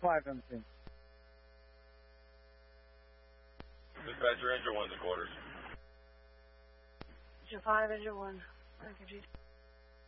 5 MC. Dispatcher, engine 1's in quarters. Engine 5, engine 1. Thank you, G.